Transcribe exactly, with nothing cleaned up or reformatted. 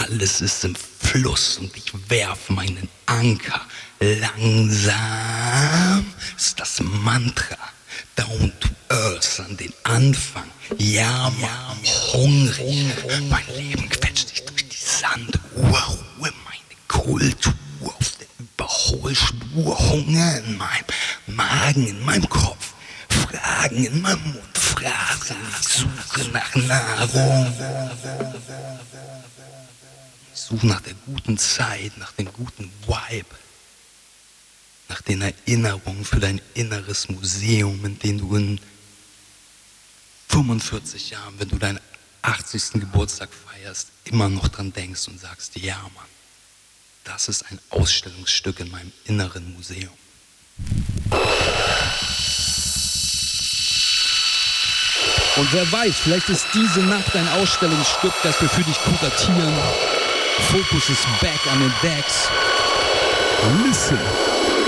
alles ist im Fluss und ich werf meinen Anker. Langsam ist das Mantra. Down to earth an den Anfang. Ja, Mann, hungrig. Mein Leben quetscht sich durch die Sanduhr. Ruhe meine Kultur auf der Überholspur. Hunger in meinem Magen, in meinem Kopf. Fragen in meinem Mund. Phrasen. Ich suche nach Nahrung. Ich suche nach der guten Zeit, nach dem guten Vibe. Nach den Erinnerungen für dein inneres Museum, in dem du in fünfundvierzig Jahren, wenn du deinen achtzigsten Geburtstag feierst, immer noch dran denkst und sagst, ja Mann, das ist ein Ausstellungsstück in meinem inneren Museum. Und wer weiß, vielleicht ist diese Nacht ein Ausstellungsstück, das wir für dich kuratieren. Focus is back on the decks. Listen.